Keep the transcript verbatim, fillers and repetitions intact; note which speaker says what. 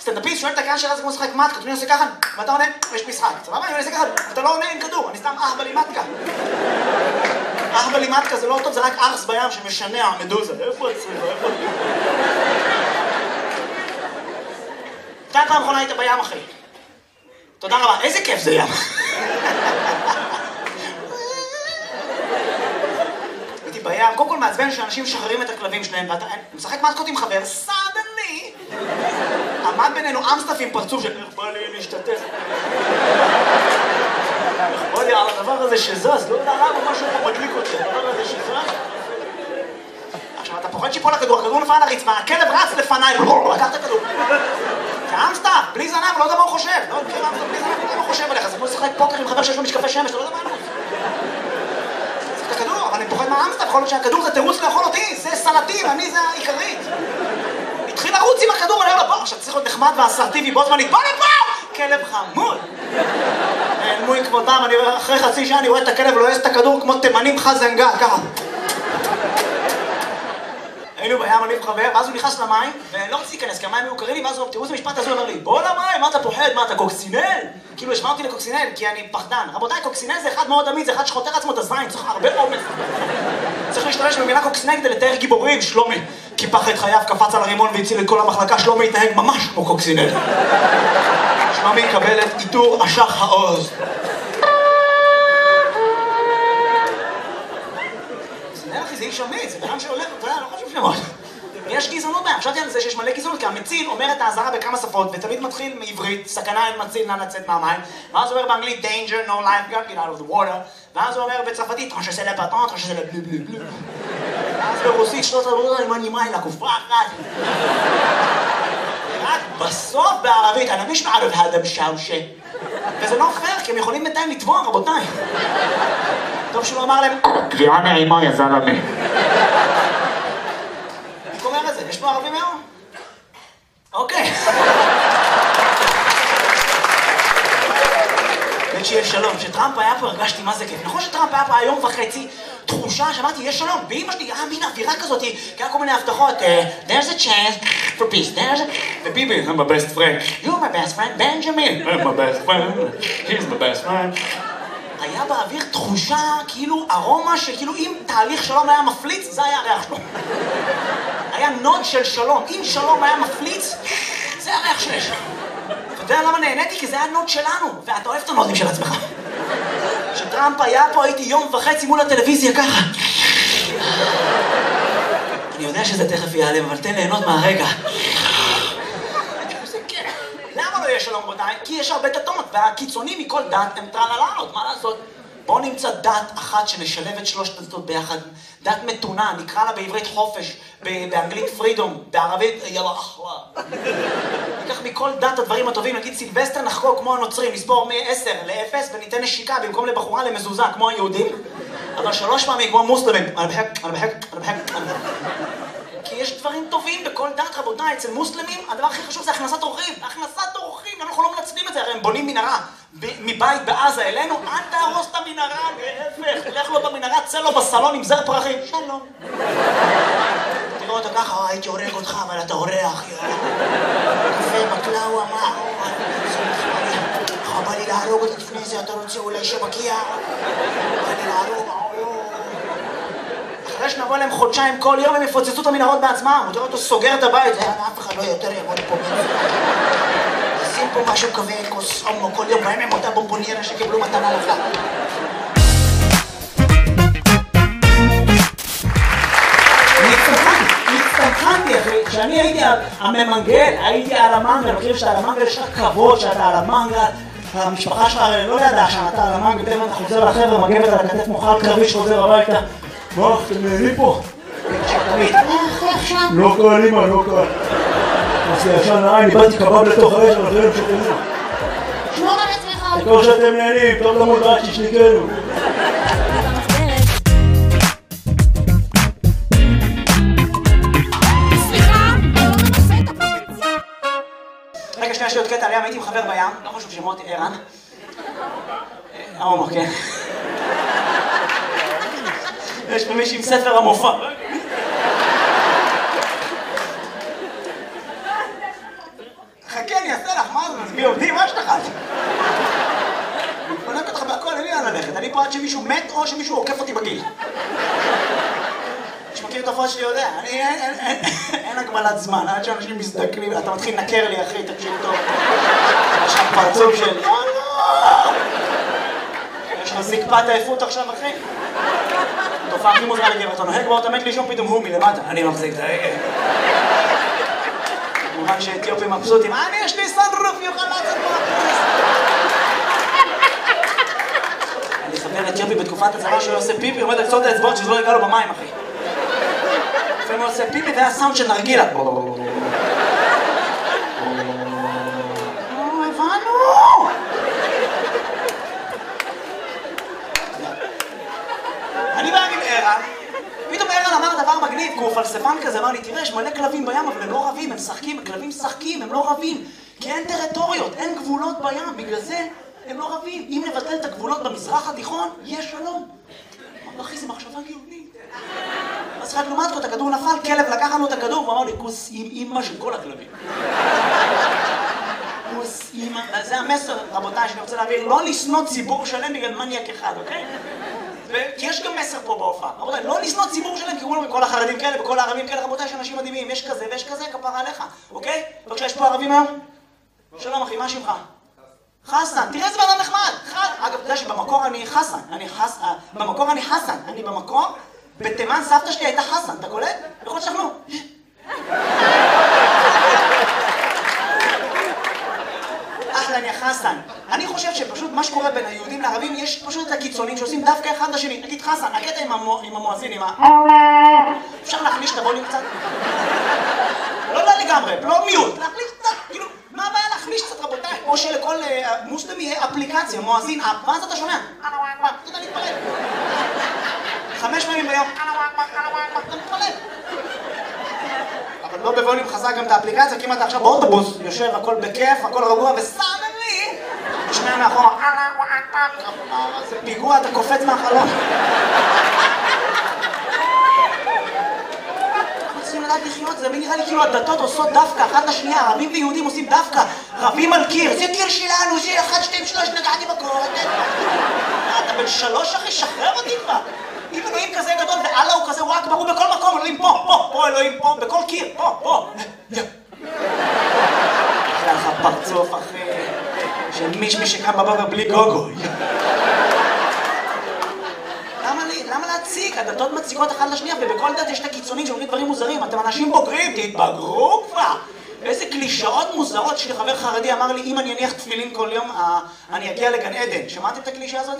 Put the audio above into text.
Speaker 1: סטנדאפיסט שואל את הקהל שאלה זה כמו לשחק מתקה, אני עושה ככה, ואתה עונה, יש משחק. סבבה? אני עושה ככה, אתה לא עונה עם כדור, אני סתם אהבה לי מתקה. אהבה לי מתקה זה לא טוב, זה רק ארס בים שמשנע המדוזה. איפה הצריך? איפה? מתי פעם אחרונה היית בים, אחי? תודה רבה, איזה כיף זה ים. הייתי בים, קודם כל מעצבן שאנשים משחררים את הכלבים שלהם, ואתה משחק מתקות עם חבר, סדני! עמד בינינו אמסטף עם פרצוף של איך בא לי להשתתף. איך בא לי על הדבר הזה שזז, לא יודע למה משהו פה מדליק אותי, הדבר הזה שזז. עכשיו, אתה פוחד שיפול לכדור, הכדור נפל על הרצפה, הכלב רץ לפניי, לקח את הכדור. זה אמסטף, בלי זנב, לא יודע מה הוא חושב. לא יודע בלי זנב, לא יודע מה הוא חושב עליך, זה כמו לשחק פוקר עם חבר שיש לו משקפי שמש, אתה לא יודע מה הוא. זה הכדור, אבל אני פוחד מהאמסטף, יכול להיות שהכדור זה תירוץ לאכול אותי, זה סלטים, אני זה העיקרית. התחיל לרוץ עם הכדור, אני אומר לו, בוא, עכשיו צריך להיות נחמד ואסרטיבי, בו זמנית, בוא לפה! כלב חמוד! נעלמו עם כבודם, אני אחרי חצי שעה אני רואה את הכלב ולועס את הכדור כמו תימנים חזנגל, ככה. היינו בים, אני וחבר, ואז הוא נכנס למים, ולא רציתי להיכנס, כי המים היו קרים לי, ואז הוא, תראו איזה משפט הזה, הוא אומר לי, בוא למים, מה אתה פוחד, מה אתה קוקסינל? כאילו, השמע אותי לקוקסינל, כי אני פחדן. רבותיי, קוקסינל זה אחד מאוד עמיד, זה אחד שחותר עצמו את הזין, צריך הרבה אומץ. צריך להשתמש במילה קוקסינל כדי לתאר גיבורים, שלומי. קיפח את חייו, קפץ על הרימון והציל את כל המחלקה, שלומי התנהג ממש כמו קוקסינל. שלומי יקבל את עיטור אשח העוז. קוקסינל, אחי, זה איש אמיץ, זה בן שהולך, אתה יודע, לא חשוב שמות. יש גזענות בהם, חשבתי על זה שיש מלא גזענות, כי המציל אומר את האזהרה בכמה שפות, ותמיד מתחיל מעברית, סכנה אין מציל, נא לצאת מהמים, ואז הוא אומר באנגלית, danger, no life, get out of the water, ואז הוא אומר בצרפתית, טרנש עשה לפרטון, טרנש עשה לבלו בלו בלו. ואז ברוסית, שלוש רבותות, אני מנימה אלה, כופרה אחת. רק בסוף בערבית, אני מיש מערב האדם שאושה. וזה לא פייר, כי הם יכולים בינתיים לתבוע, רבותיי. טוב שהוא אמר להם, קריאה נעימה, יא זלמה. איך אומר את זה? יש פה ערבים היום? אוקיי. באמת שיהיה שלום. כשטראמפ היה פה הרגשתי מה זה כיף. נכון שטראמפ היה פה היום וחצי, תחושה שאמרתי, יש שלום. ואמא שלי, אה, מין אווירה כזאת, כי היה כל מיני הבטחות, there's a chance for peace, there's a... וביבי, I'm my best friend. You're my best friend, Benjamin. I'm my best friend. He's my best friend. היה באוויר תחושה, כאילו, ארומה שכאילו אם תהליך שלום היה מפליץ, זה היה הריח שלו. היה נוד של שלום. אם שלום היה מפליץ, זה הריח שיש. אתה יודע למה נהניתי? כי זה היה נוד שלנו, ואתה אוהב את הנודים של עצמך. כשטראמפ היה פה, הייתי יום וחצי מול הטלוויזיה ככה. אני יודע שזה תכף ייעלם, אבל תן ליהנות מהרגע. למה לא יהיה שלום רבותיי? כי יש הרבה דתות, והקיצונים מכל דת הם טרללות, מה לעשות? בואו נמצא דת אחת שנשלב את שלושת הדתות ביחד. דת מתונה, נקרא לה בעברית חופש, באנגלית פרידום, בערבית יאללה אחלה. ניקח מכל דת הדברים הטובים, נגיד סילבסטר נחגוג כמו הנוצרים, נספור מ-עשר ל-אפס וניתן נשיקה במקום לבחורה למזוזה כמו היהודים, אבל שלוש פעמים כמו מוסלמים. אני בחק, אני בחק, אני בחק, אני בחק. כי יש דברים טובים בכל דת, רבותיי. אצל מוסלמים הדבר הכי חשוב זה הכנסת אורחים. הכנסת אורחים, אנחנו לא מנצלים את זה, הרי הם בונים מנהרה מבית בעזה אלינו, אל תהרוס את המנהרה, להפך, לך לו במנהרה, צא לו בסלון עם זר פרחים, שלום. תראו אותו ככה, הייתי הורג אותך, אבל אתה אורח, קפה, מקלאווה, מה? בא לי להרוג אותך לפני זה, אתה רוצה אולי שבקיע? בא לי להרוג, אחרי שנבוא להם חודשיים כל יום הם יפוצצו את המנהרות בעצמם, הוא תראה אותו סוגר את הבית, אף אחד לא יותר יבוא לפה. שים פה משהו כזה, כוס אומו כל יום, בהם עם אותה בומבוניירה שקיבלו מתנה לחג. הצטמחנתי אחי, כשאני הייתי הממנגל, הייתי על המנגל, מכירים שאתה על המנגל, יש לך כבוד שאתה על המנגל, המשפחה שלך לא ידעה שאתה על המנגל, תכף אתה חוזר לחבר'ה, מגבת על הכתף מוחל קרבי שחוזר הביתה. בוא, אתם נהנים פה? לא קל, אמא, לא קל. אז ישן נראה, אני באתי קבב לתוך האש, אבל זה לא שתהנו.
Speaker 2: שמור על עצמך.
Speaker 1: תקור שאתם נהנים, טוב למוד רק ששניקנו. רגע, שנייה שיות קטע עליהם, הייתי עם חבר בים, לא חשוב שמות, ערן. עומר, כן. יש פה מישהי עם ספר המופע. חכה, אני לך, מה זה? מי עובדים? מה שלך? אני מפנק אותך בהכל, אין לי לאן ללכת. אני פה עד שמישהו מת או שמישהו עוקף אותי בגיל. מי שמכיר את ההופעות שלי יודע, אני, אין, אין, אין הגבלת זמן, עד שאנשים מזדקנים, אתה מתחיל לנקר לי, אחי, תקשיב טוב. יש לך פרצוף של... יש לך זקפת עייפות עכשיו, אחי? תופעה הכי מוזרה לגבר, אתה נוהג באוטו מת לישון, פתאום הוא מלמטה. אני מחזיק את ההגה. כמובן שאתיופים מבסוטים, אני יש לי סנרוף, יוכל לצאת פה. אני חבר אתיופי בתקופת הצבא שהוא עושה פיפי, עומד על קצות האצבעות שזה לא יגע לו במים, אחי. לפעמים הוא עושה פיפי והיה סאונד של נרגילה. הבנו! אני בא עם ערן, פתאום ערן אמר דבר מגניב, כי הוא פלספן כזה, אמר לי, תראה, יש מלא כלבים בים, אבל הם לא רבים, הם משחקים, הכלבים משחקים, הם לא רבים, כי אין טריטוריות, אין גבולות בים, בגלל זה הם לא רבים. אם נבטל את הגבולות במזרח התיכון, יש שלום. אמר, אחי, זה מחשבה גאונית. אז רק לעומת כה, את הכדור נפל, כלב לקח לנו את הכדור, והוא אמר לי, כוס עם אימא של כל הכלבים. כוס אימא, זה המסר, רבותיי, שאני רוצה להעביר, לא לשנוא ציבור שלם בגלל מניאק אחד, אוקיי? כי יש גם מסר פה בהופעה. רבותיי, לא לשנוא ציבור שלם, כי אומרים, כל החרדים כאלה וכל הערבים כאלה, רבותיי, יש אנשים מדהימים, יש כזה ויש כזה, כפרה עליך, אוקיי? בבקשה, יש פה ערבים היום? שלום אחי, מה שמך? חסן, תראה איזה בן אדם נחמד. אגב, אתה יודע שבמקור אני חסן, אני חסן, במקור אני חסן, אני במקור, בתימן סבתא שלי הייתה חסן, אתה קולט? יכול שכנו. אחלה, יא חסן. אני חושב שפשוט מה שקורה בין היהודים לערבים, יש פשוט את הקיצונים שעושים דווקא אחד לשני. נגיד חסן, הקטע עם המואזין, עם ה... אפשר להחליש את הווליום קצת? לא לא לגמרי, לא מיוט, להחליש קצת, כאילו, מה הבעיה להחליש קצת רבותיי? או שלכל מוסלמי יהיה אפליקציה, מואזין, מה זה אתה שומע? אתה יודע להתפלל. חמש פעמים ביום, אתה מתפלל. אבל לא בווליום חזק גם את האפליקציה, כי אם אתה עכשיו באוטובוס, יושב, הכל בכיף, הכל רגוע, וסאנלי, תשמע מאחורה, זה פיגוע, אתה קופץ מהחלון. אנחנו צריכים לדעת לחיות, זה נראה לי כאילו הדתות עושות דווקא, אחת לשנייה, ערבים ויהודים עושים דווקא, רבים על קיר, זה קיר שלנו, זה אחד, שתיים, שלוש, נגעתי בקור, אתה בן שלוש אחי, שחרר אותי כבר. אם אלוהים כזה גדול ואללה הוא כזה, הוא רק ברור בכל מקום, אלוהים פה, פה, פה אלוהים פה, בכל קיר, פה, פה. אחלה לך פרצוף אחי, של מישמי שקם בבוקר בלי גוגו. למה להציג? הדתות מציקות אחת לשנייה, ובכל דת יש את הקיצונים שאומרים דברים מוזרים. אתם אנשים בוגרים, תתבגרו כבר. איזה קלישאות מוזרות. שלי חבר חרדי אמר לי, אם אני אניח תפילין כל יום, אני אגיע לגן עדן. שמעתם את הקלישה הזאת?